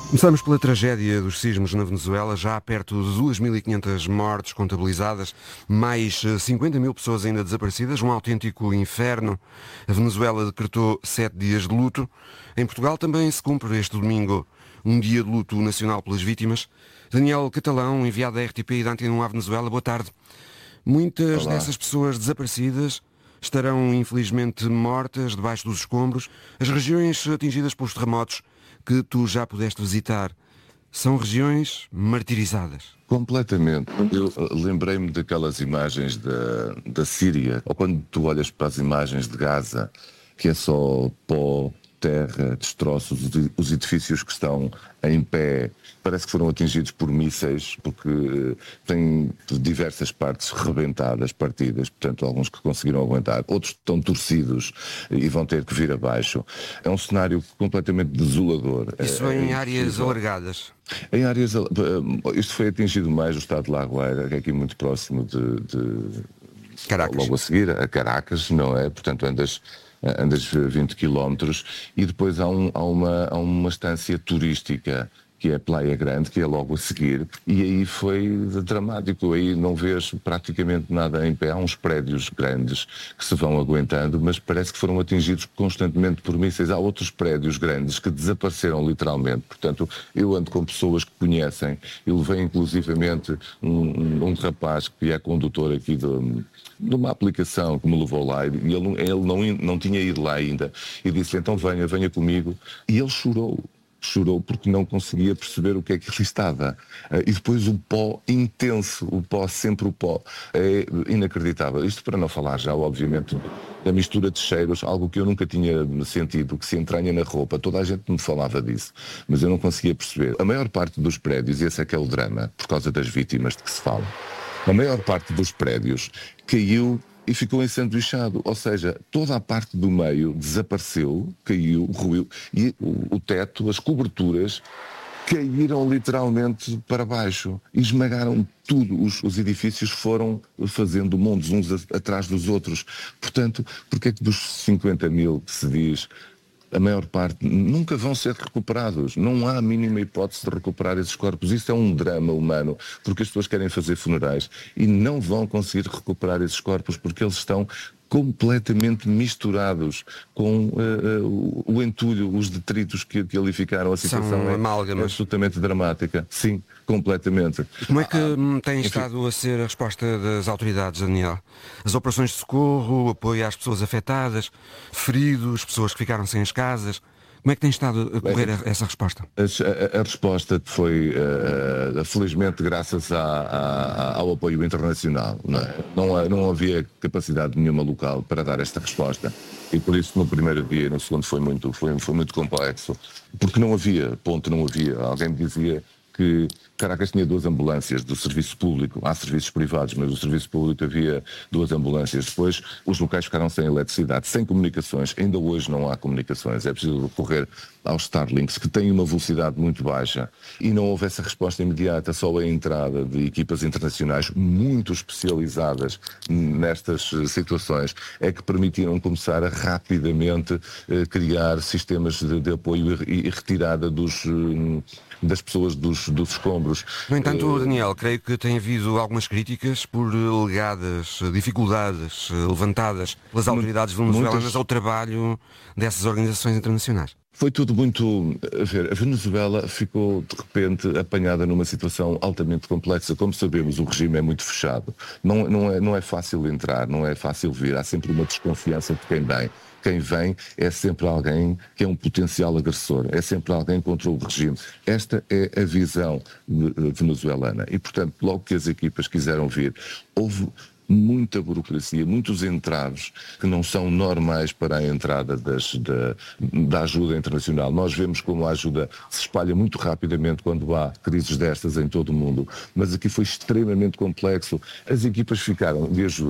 Começamos pela tragédia dos sismos na Venezuela, já perto de 2.500 mortes contabilizadas, mais 50 mil pessoas ainda desaparecidas, um autêntico inferno. A Venezuela decretou 7 dias de luto. Em Portugal também se cumpre este domingo um dia de luto nacional pelas vítimas. Daniel Catalão, enviado da RTP e da Antena 1 à Venezuela, boa tarde. Muitas Olá. dessas pessoas desaparecidas estarão infelizmente mortas debaixo dos escombros. As regiões atingidas pelos terremotos que tu já pudeste visitar são regiões martirizadas. Completamente. Eu lembrei-me daquelas imagens da Síria, ou quando tu olhas para as imagens de Gaza, que é só pó, terra, destroços, os edifícios que estão em pé, parece que foram atingidos por mísseis, porque têm diversas partes rebentadas, partidas, portanto alguns que conseguiram aguentar, outros estão torcidos e vão ter que vir abaixo. É um cenário completamente desolador. Isso em áreas alargadas. Em áreas, isto foi atingido mais o estado de La Guaira, que é aqui muito próximo de Caracas. logo a seguir, a Caracas, não é? Portanto, andas 20 quilómetros e depois há uma estância turística que é Praia Grande, que é logo a seguir, e aí foi dramático, aí não vês praticamente nada em pé, há uns prédios grandes que se vão aguentando, mas parece que foram atingidos constantemente por mísseis. Há outros prédios grandes que desapareceram literalmente, portanto eu ando com pessoas que conhecem, eu levei inclusivamente um rapaz que é condutor aqui de uma aplicação que me levou lá, e ele não tinha ido lá ainda, e disse então venha comigo, e ele chorou porque não conseguia perceber o que é que ali estava. E depois o pó intenso, sempre o pó. É inacreditável. Isto para não falar já, obviamente, da mistura de cheiros, algo que eu nunca tinha sentido, que se entranha na roupa. Toda a gente me falava disso, mas eu não conseguia perceber. A maior parte dos prédios, e esse é que é o drama, por causa das vítimas de que se fala, a maior parte dos prédios caiu e ficou ensanduichado, ou seja, toda a parte do meio desapareceu, caiu, ruiu, e o teto, as coberturas, caíram literalmente para baixo e esmagaram tudo. Os edifícios foram fazendo mundos uns atrás dos outros. Portanto, porque é que dos 50 mil que se diz, a maior parte nunca vão ser recuperados? Não há a mínima hipótese de recuperar esses corpos. Isso é um drama humano, porque as pessoas querem fazer funerais e não vão conseguir recuperar esses corpos porque eles estão completamente misturados com o entulho, os detritos que ali ficaram. A situação São é amálgamas. absolutamente dramática. Sim, completamente. Como é que tem estado a ser a resposta das autoridades, Daniel? As operações de socorro, o apoio às pessoas afetadas, feridos, pessoas que ficaram sem as casas. Como é que tem estado a correr essa resposta? A resposta foi, felizmente, graças ao apoio internacional. Não havia capacidade nenhuma local para dar esta resposta. E por isso, no primeiro dia e no segundo, foi muito complexo. Porque não havia. Alguém me dizia que Caracas tinha 2 ambulâncias do serviço público, há serviços privados, mas do serviço público havia 2 ambulâncias. Depois os locais ficaram sem eletricidade, sem comunicações, ainda hoje não há comunicações, é preciso recorrer aos Starlinks, que têm uma velocidade muito baixa, e não houve essa resposta imediata, só a entrada de equipas internacionais muito especializadas nestas situações é que permitiram começar a rapidamente criar sistemas de apoio e retirada das pessoas dos escombros. No entanto, Daniel, creio que tem havido algumas críticas por alegadas dificuldades levantadas pelas autoridades venezuelanas ao trabalho dessas organizações internacionais. Foi tudo muito. A Venezuela ficou de repente apanhada numa situação altamente complexa. Como sabemos, o regime é muito fechado. Não é fácil entrar, não é fácil vir. Há sempre uma desconfiança de quem vem. Quem vem é sempre alguém que é um potencial agressor, é sempre alguém contra o regime. Esta é a visão venezuelana. E, portanto, logo que as equipas quiseram vir, houve muita burocracia, muitos entraves que não são normais para a entrada da ajuda internacional. Nós vemos como a ajuda se espalha muito rapidamente quando há crises destas em todo o mundo, mas aqui foi extremamente complexo. As equipas ficaram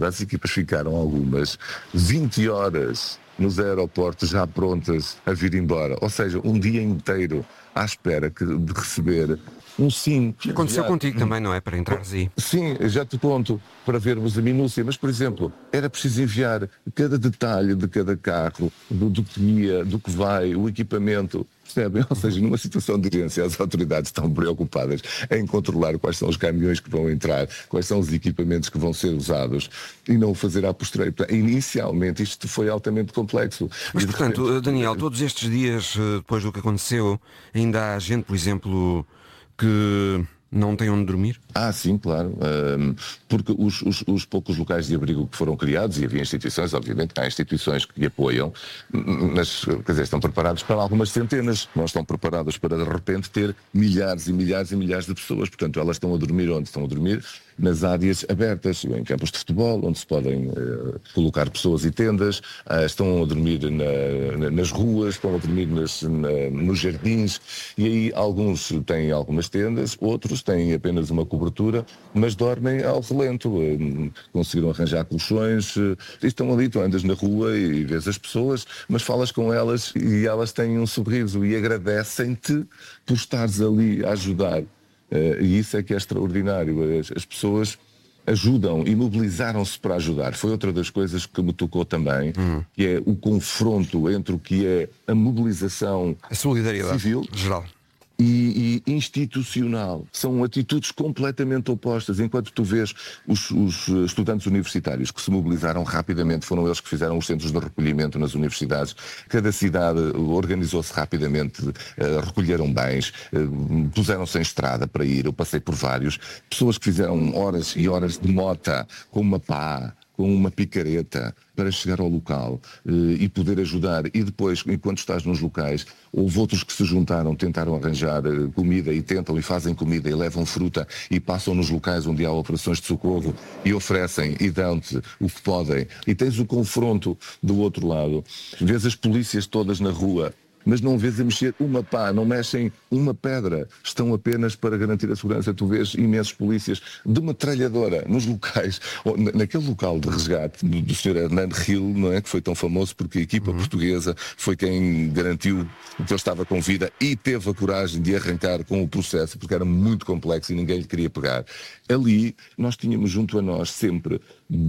algumas 20 horas nos aeroportos já prontas a vir embora, ou seja, um dia inteiro à espera de receber um sim. Aconteceu contigo também, não é? Para entrares aí. Sim, já te conto, para vermos a minúcia, mas, por exemplo, era preciso enviar cada detalhe de cada carro, do que ia, do que vai, o equipamento, Percebem? Ou seja, numa situação de urgência, as autoridades estão preocupadas em controlar quais são os caminhões que vão entrar, quais são os equipamentos que vão ser usados e não o fazer à posteriori. Inicialmente isto foi altamente complexo. Mas, portanto, Daniel, todos estes dias, depois do que aconteceu, ainda há gente, por exemplo, que não tem onde dormir? Sim, claro. Porque os poucos locais de abrigo que foram criados, e havia instituições, obviamente, há instituições que apoiam, mas, quer dizer, estão preparados para algumas centenas, não estão preparados para, de repente, ter milhares e milhares e milhares de pessoas. Portanto, elas estão a dormir onde? Estão a dormir nas áreas abertas, em campos de futebol, onde se podem colocar pessoas e tendas, estão a dormir nas ruas, estão a dormir nos jardins, e aí alguns têm algumas tendas, outros têm apenas uma cobertura, mas dormem ao relento, conseguiram arranjar colchões, estão ali, tu andas na rua e vês as pessoas, mas falas com elas e elas têm um sorriso e agradecem-te por estares ali a ajudar. E isso é que é extraordinário. As pessoas ajudam e mobilizaram-se para ajudar. Foi outra das coisas que me tocou também, que é o confronto entre o que é a mobilização, a solidariedade civil geral e institucional. São atitudes completamente opostas. Enquanto tu vês os estudantes universitários que se mobilizaram rapidamente, foram eles que fizeram os centros de recolhimento nas universidades, cada cidade organizou-se rapidamente, recolheram bens, puseram-se em estrada para ir, eu passei por vários, pessoas que fizeram horas e horas de mota com uma pá, com uma picareta, para chegar ao local e poder ajudar. E depois, enquanto estás nos locais, houve outros que se juntaram, tentaram arranjar comida e tentam e fazem comida e levam fruta e passam nos locais onde há operações de socorro e oferecem e dão-te o que podem. E tens o confronto do outro lado. Vês as polícias todas na rua, mas não vês a mexer uma pá, não mexem uma pedra, estão apenas para garantir a segurança. Tu vês imensos polícias de metralhadora nos locais, naquele local de resgate do Sr. Hernando Hill, não é, que foi tão famoso porque a equipa portuguesa foi quem garantiu que ele estava com vida e teve a coragem de arrancar com o processo, porque era muito complexo e ninguém lhe queria pegar. Ali nós tínhamos junto a nós sempre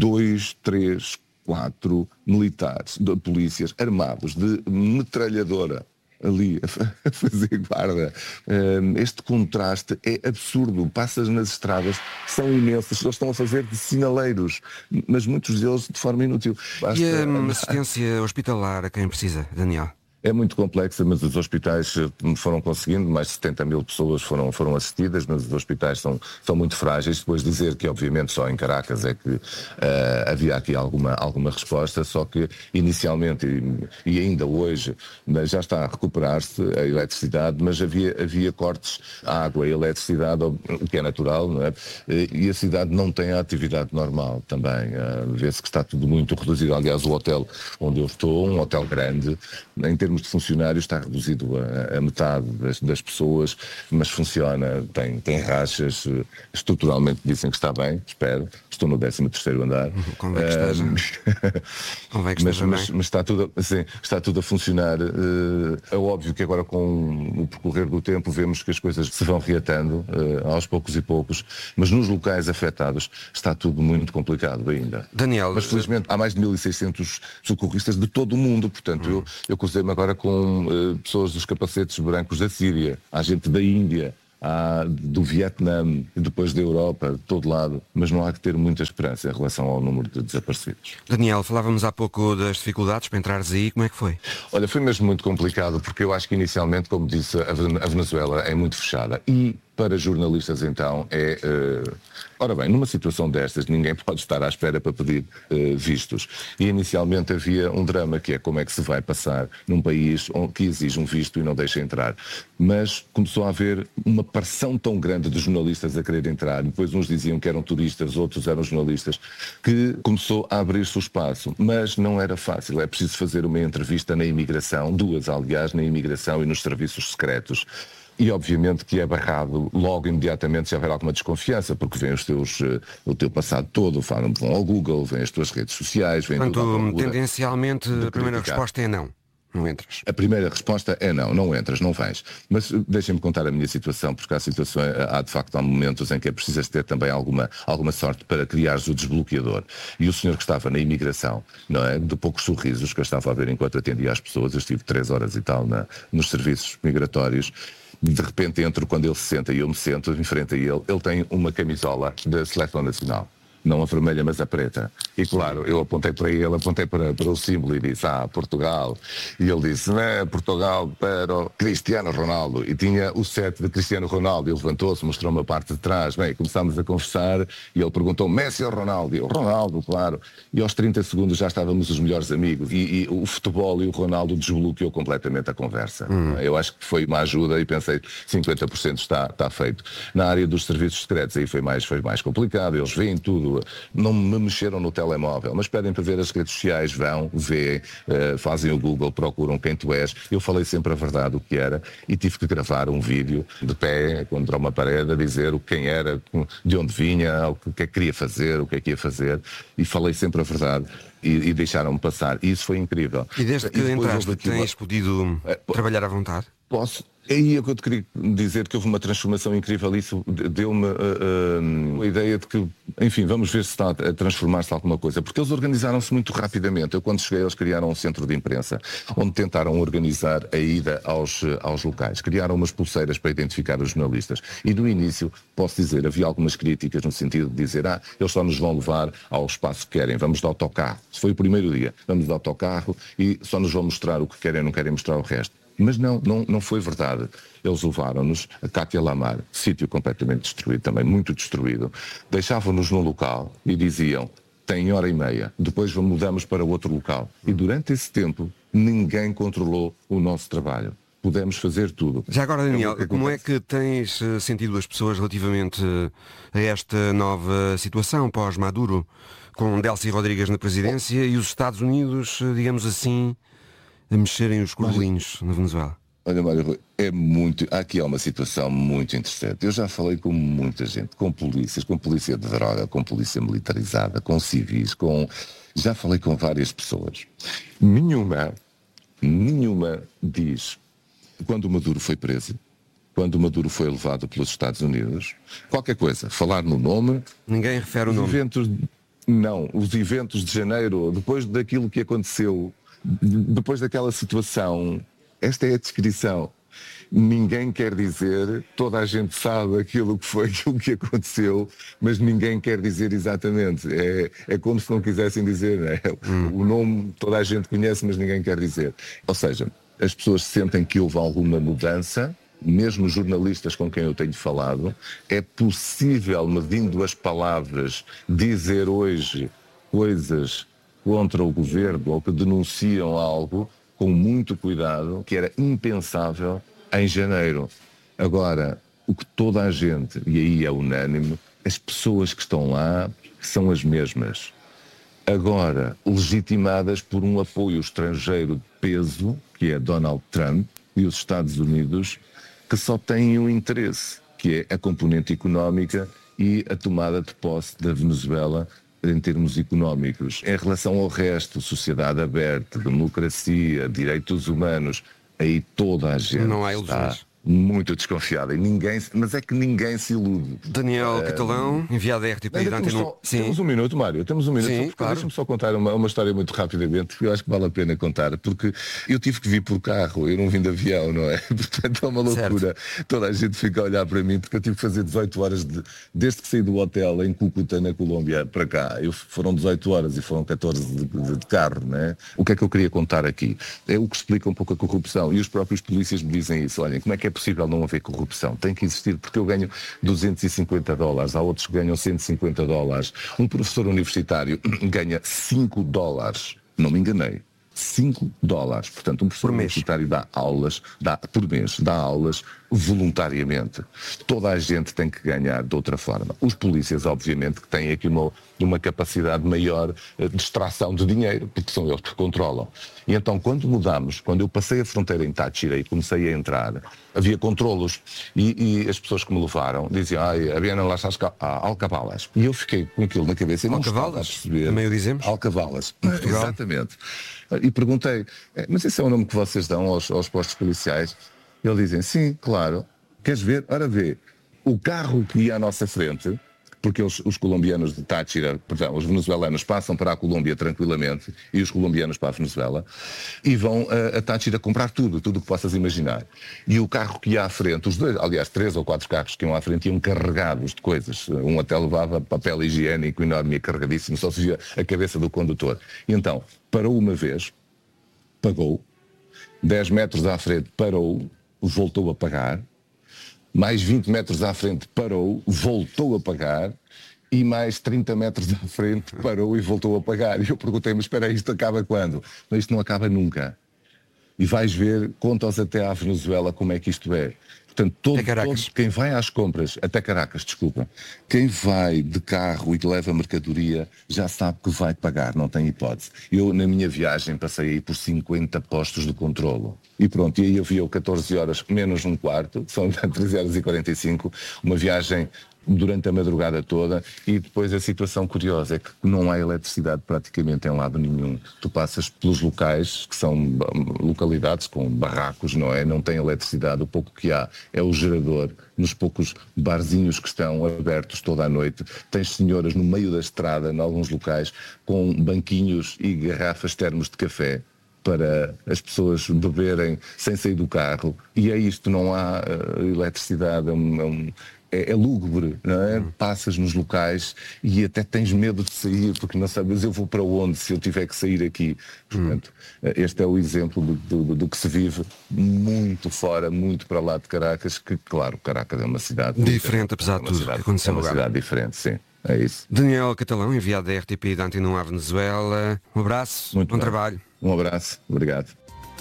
2, 3, 4 militares, de polícias armados de metralhadora ali a fazer guarda. Este contraste é absurdo. Passas nas estradas, são imensos, eles estão a fazer de sinaleiros, mas muitos deles de forma inútil. E a assistência hospitalar a quem precisa, Daniel? É muito complexa, mas os hospitais foram conseguindo, mais de 70 mil pessoas foram assistidas, mas os hospitais são muito frágeis. Depois dizer que, obviamente, só em Caracas é que havia aqui alguma resposta, só que inicialmente, e ainda hoje, já está a recuperar-se a eletricidade, mas havia cortes à água e eletricidade, o que é natural, não é? E a cidade não tem a atividade normal também. Vê-se que está tudo muito reduzido. Aliás, o hotel onde eu estou, um hotel grande, em termos de funcionários está reduzido a metade das pessoas, mas funciona, tem rachas, estruturalmente dizem que está bem, espero, estou no 13º andar. Convém que esteja. Convém que esteja mas está tudo a funcionar. É óbvio que agora com o percorrer do tempo vemos que as coisas se vão reatando aos poucos e poucos, mas nos locais afetados está tudo muito complicado ainda. Daniel, mas felizmente há mais de 1.600 socorristas de todo o mundo, portanto eu cruzei-me agora com pessoas dos capacetes brancos da Síria, há gente da Índia, há do Vietnã, e depois da Europa, de todo lado, mas não há que ter muita esperança em relação ao número de desaparecidos. Daniel, falávamos há pouco das dificuldades para entrares aí, como é que foi? Olha, foi mesmo muito complicado, porque eu acho que inicialmente, como disse, a Venezuela é muito fechada e para jornalistas então Ora bem, numa situação destas ninguém pode estar à espera para pedir vistos. E inicialmente havia um drama que é como é que se vai passar num país que exige um visto e não deixa entrar. Mas começou a haver uma pressão tão grande de jornalistas a querer entrar, depois uns diziam que eram turistas, outros eram jornalistas, que começou a abrir-se o espaço. Mas não era fácil, é preciso fazer uma entrevista na imigração, 2 aliás, na imigração e nos serviços secretos. E obviamente que é barrado logo imediatamente se houver alguma desconfiança, porque vêm o teu passado todo, vão ao Google, vêm as tuas redes sociais, vêm Portanto, tendencialmente a primeira resposta é não. Não entras. A primeira resposta é não entras, não vais. Mas deixem-me contar a minha situação, porque há de facto momentos em que é preciso ter também alguma sorte para criares o desbloqueador. E o senhor que estava na imigração, não é? De poucos sorrisos que eu estava a ver enquanto atendia as pessoas, eu estive 3 horas e tal nos serviços migratórios. De repente entro, quando ele se senta e eu me sento em frente a ele tem uma camisola da Seleção Nacional. Não a vermelha, mas a preta. E claro, eu apontei para ele, apontei para o símbolo e disse, Portugal. E ele disse, não é Portugal para o Cristiano Ronaldo. E tinha o 7 de Cristiano Ronaldo. Ele levantou-se, mostrou-me a parte de trás. Bem, começámos a conversar e ele perguntou, Messi ou Ronaldo? E eu, Ronaldo, claro. E aos 30 segundos já estávamos os melhores amigos. E o futebol e o Ronaldo desbloqueou completamente a conversa. Eu acho que foi uma ajuda e pensei, 50% está feito. Na área dos serviços secretos aí foi mais complicado. Eles veem tudo. Não me mexeram no telemóvel, mas pedem para ver as redes sociais, vão, veem, fazem o Google, procuram quem tu és. Eu falei sempre a verdade, o que era, e tive que gravar um vídeo de pé contra uma parede a dizer quem era, de onde vinha, o que é que queria fazer, o que é que ia fazer, e falei sempre a verdade e deixaram-me passar. E isso foi incrível. E desde que entraste, tens podido trabalhar à vontade? Posso. É aí que eu te queria dizer que houve uma transformação incrível. Isso deu-me a ideia de que, enfim, vamos ver se está a transformar-se alguma coisa. Porque eles organizaram-se muito rapidamente. Eu, quando cheguei, eles criaram um centro de imprensa, onde tentaram organizar a ida aos locais. Criaram umas pulseiras para identificar os jornalistas. E no início, posso dizer, havia algumas críticas no sentido de dizer, eles só nos vão levar ao espaço que querem, vamos de autocarro. Isso foi o primeiro dia. Vamos de autocarro e só nos vão mostrar o que querem, não querem mostrar o resto. Mas não foi verdade. Eles levaram-nos a Cátia Lamar, sítio completamente destruído, também muito destruído. Deixavam-nos num local e diziam, tem hora e meia, depois mudamos para outro local. E durante esse tempo, ninguém controlou o nosso trabalho. Pudemos fazer tudo. Já agora, Daniel, como é que tens sentido as pessoas relativamente a esta nova situação pós-Maduro, com Delcy Rodrigues na presidência e os Estados Unidos, digamos assim, a mexerem os cordelinhos na Venezuela? Olha, Mário Rui, aqui há uma situação muito interessante. Eu já falei com muita gente, com polícias, com polícia de droga, com polícia militarizada, com civis, já falei com várias pessoas. Nenhuma diz, quando o Maduro foi preso, quando o Maduro foi levado pelos Estados Unidos, qualquer coisa, falar no nome... Ninguém refere o nome. Os eventos de janeiro, depois daquilo que aconteceu, depois daquela situação, esta é a descrição. Ninguém quer dizer, toda a gente sabe aquilo que aconteceu, mas ninguém quer dizer exatamente. É como se não quisessem dizer, né? O nome toda a gente conhece, mas ninguém quer dizer. Ou seja, as pessoas sentem que houve alguma mudança, mesmo os jornalistas com quem eu tenho falado. É possível, medindo as palavras, dizer hoje coisas contra o governo ou que denunciam algo com muito cuidado, que era impensável em janeiro. Agora, o que toda a gente, e aí é unânime, as pessoas que estão lá são as mesmas. Agora, legitimadas por um apoio estrangeiro de peso, que é Donald Trump e os Estados Unidos, que só têm um interesse, que é a componente económica e a tomada de posse da Venezuela em termos económicos. Em relação ao resto, sociedade aberta, democracia, direitos humanos, aí toda a gente não há está muito desconfiada. Mas é que ninguém se ilude. Daniel Catalão, enviado da RTP. Temos um minuto, Mário. Temos um minuto. Sim, claro. Deixa-me só contar uma história muito rapidamente, que eu acho que vale a pena contar, porque eu tive que vir por carro, eu não vim de avião, não é? Portanto, é uma loucura. Certo. Toda a gente fica a olhar para mim, porque eu tive que fazer 18 horas desde que saí do hotel em Cúcuta, na Colômbia, para cá. Foram 18 horas e foram 14 de carro, não é? O que é que eu queria contar aqui? É o que explica um pouco a corrupção. E os próprios polícias me dizem isso. Olhem, como é que é possível não haver corrupção? Tem que existir, porque eu ganho $250, há outros que ganham $150. Um professor universitário ganha $5. Não me enganei. $5. Portanto, um professor universitário dá aulas voluntariamente. Toda a gente tem que ganhar de outra forma. Os polícias, obviamente, que têm aqui uma capacidade maior de extração de dinheiro, porque são eles que controlam. E então, quando eu passei a fronteira em Táchira e comecei a entrar, havia controlos e as pessoas que me levaram diziam, havia las alcabalas. E eu fiquei com aquilo na cabeça e não estava a perceber. Também o dizemos? Alcabalas. Exatamente. E perguntei, mas esse é o nome que vocês dão aos postos policiais? Eles dizem, sim, claro. Queres ver? Ora vê, o carro que ia à nossa frente, porque os colombianos de Táchira, perdão, os venezuelanos passam para a Colômbia tranquilamente e os colombianos para a Venezuela e vão a Táchira comprar tudo o que possas imaginar. E o carro que ia à frente, os dois, aliás, 3 ou 4 carros que iam à frente iam carregados de coisas. Um até levava papel higiênico enorme e carregadíssimo, só se via a cabeça do condutor. E então, parou uma vez, pagou, 10 metros à frente parou, voltou a pagar, mais 20 metros à frente parou, voltou a pagar, e mais 30 metros à frente parou e voltou a pagar. E eu perguntei, mas espera aí, isto acaba quando? Mas isto não acaba nunca. E vais ver, conta-os até à Venezuela como é que isto é. Portanto, todo quem vai às compras, até Caracas, desculpa, quem vai de carro e leva mercadoria já sabe que vai pagar, não tem hipótese. Eu, na minha viagem, passei aí por 50 postos de controlo. E pronto, e aí havia 14 horas menos um quarto, são 13 horas e 45, uma viagem durante a madrugada toda, e depois a situação curiosa é que não há eletricidade praticamente em lado nenhum. Tu passas pelos locais, que são localidades com barracos, não é? Não tem eletricidade, o pouco que há é o gerador, nos poucos barzinhos que estão abertos toda a noite. Tens senhoras no meio da estrada, em alguns locais, com banquinhos e garrafas termos de café para as beberem sem sair do carro, e é isto, não há eletricidade, é lúgubre, não é? Passas nos locais e até tens medo de sair, porque não sabes, eu vou para onde se eu tiver que sair aqui. Portanto, este é o exemplo do que se vive muito fora, muito para lá de Caracas, que claro, Caracas é uma cidade diferente, apesar de tudo que aconteceu agora. É uma cidade diferente, sim. É isso. Daniel Catalão, enviado da RTP e da Antena 1 à Venezuela. Um abraço, muito bom trabalho. Um abraço, obrigado.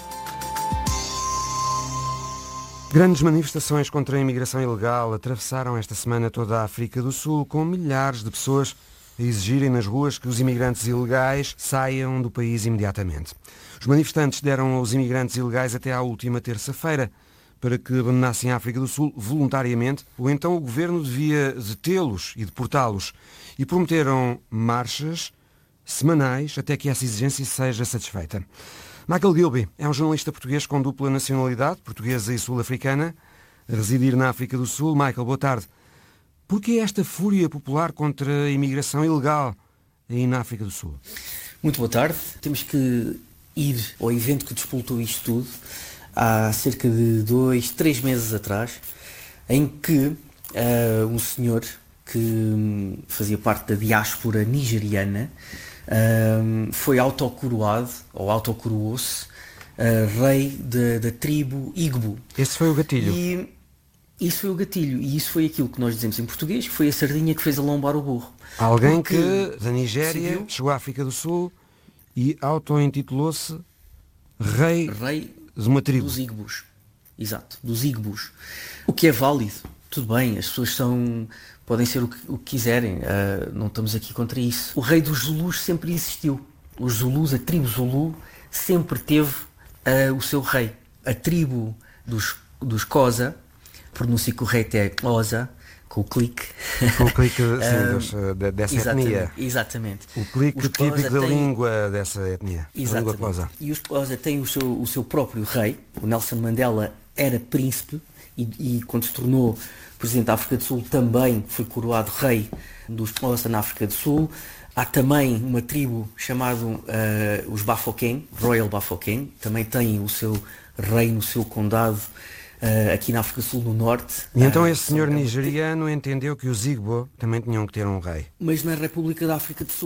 Grandes manifestações contra a imigração ilegal atravessaram esta semana toda a África do Sul, com milhares de pessoas a exigirem nas ruas que os imigrantes ilegais saiam do país imediatamente. Os manifestantes deram aos imigrantes ilegais até à última terça-feira para que abandonassem a África do Sul voluntariamente, ou então o governo devia detê-los e deportá-los, e prometeram marchas semanais até que essa exigência seja satisfeita. Michael Gilby é um jornalista português com dupla nacionalidade, portuguesa e sul-africana, a residir na África do Sul. Michael, boa tarde. Porquê esta fúria popular contra a imigração ilegal aí na África do Sul? Muito boa tarde. Temos que ir ao evento que despoltou isto tudo, há cerca de 2-3 meses atrás, em que um senhor que fazia parte da diáspora nigeriana foi autocoroado, ou autocoroou-se, rei da tribo Igbo. Esse foi o gatilho. E isso foi o gatilho, e isso foi aquilo que nós dizemos em português, que foi a sardinha que fez alombar o burro. Alguém que, da Nigéria, chegou à África do Sul e auto-intitulou-se rei de uma tribo. Dos Igbos. Exato, dos Igbos. O que é válido, tudo bem, as pessoas podem ser o que quiserem, não estamos aqui contra isso. O rei dos Zulus sempre existiu. Os Zulus, a tribo Zulu, sempre teve o seu rei. A tribo dos Xhosa, a pronúncia correta é Xhosa, com o clique. Com o clique, sim, dessa etnia. Exatamente. O clique típico da língua dessa etnia. Exatamente. A língua Xhosa. E os Xhosa têm o seu próprio rei. O Nelson Mandela era príncipe e quando se tornou presidente da África do Sul também foi coroado rei dos Xhosa na África do Sul. Há também uma tribo chamada os Bafokeng, Royal Bafokeng, também tem o seu rei no seu condado aqui na África do Sul, no norte. E então esse senhor nigeriano entendeu que os Igbo também tinham que ter um rei. Mas na República da África do Sul